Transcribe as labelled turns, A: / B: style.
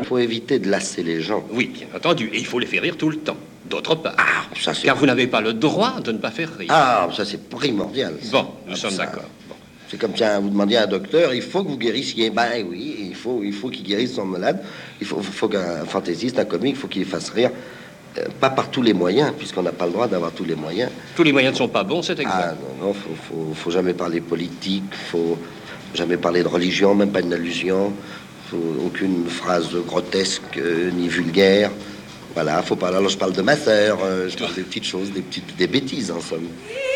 A: faut éviter de lasser les gens.
B: Oui, bien entendu. Et il faut les faire rire tout le temps. D'autre part.
A: Ah, ça c'est...
B: Car vous n'avez pas le droit de ne pas faire rire.
A: Ah, ça c'est primordial. Ça.
B: Bon, nous
A: Ah,
B: sommes
A: ça...
B: d'accord. Bon.
A: C'est comme si vous demandiez à un docteur, il faut que vous guérissiez. Ben oui, il faut qu'il guérisse son malade. Il faut qu'un fantaisiste, un comique, il faut qu'il fasse rire. Pas par tous les moyens, puisqu'on n'a pas le droit d'avoir tous les moyens.
B: Tous les moyens ne sont pas bons, c'est exact.
A: Ah non, faut jamais parler politique, faut jamais parler de religion, même pas une allusion. Aucune phrase grotesque ni vulgaire. Voilà, faut pas. Alors je parle de ma sœur, je parle des petites choses, des bêtises en somme.